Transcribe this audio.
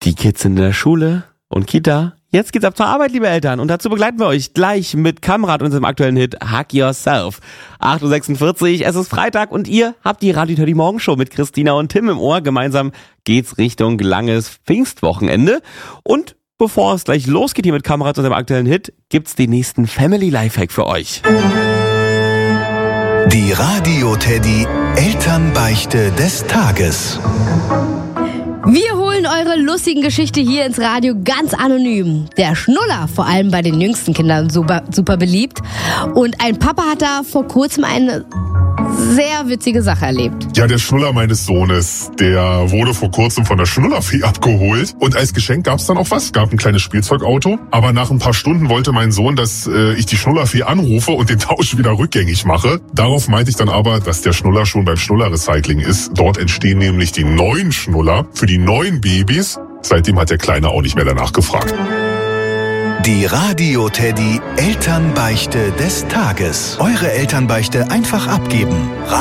Die Kids sind in der Schule und Kita. Jetzt geht's ab zur Arbeit, liebe Eltern. Und dazu begleiten wir euch gleich mit Kamrat und unserem aktuellen Hit Hug Yourself. 8.46 Uhr, es ist Freitag und ihr habt die Radio Teddy Morgenshow mit Christina und Tim im Ohr. Gemeinsam geht's Richtung langes Pfingstwochenende. Und bevor es gleich losgeht hier mit Kamrat und unserem aktuellen Hit, gibt's den nächsten Family Lifehack für euch. Die Radio Teddy Elternbeichte des Tages. Wir holen eure lustigen Geschichten hier ins Radio ganz anonym. Der Schnuller, vor allem bei den jüngsten Kindern, super beliebt. Und ein Papa hat da vor kurzem eine sehr witzige Sache erlebt. Ja, der Schnuller meines Sohnes, der wurde vor kurzem von der Schnullerfee abgeholt. Und als Geschenk gab's dann auch was, gab ein kleines Spielzeugauto. Aber nach ein paar Stunden wollte mein Sohn, dass ich die Schnullerfee anrufe und den Tausch wieder rückgängig mache. Darauf meinte ich dann aber, dass der Schnuller schon beim Schnullerrecycling ist. Dort entstehen nämlich die neuen Schnuller für die neuen Babys. Seitdem hat der Kleine auch nicht mehr danach gefragt. Die Radio Teddy Elternbeichte des Tages. Eure Elternbeichte einfach abgeben.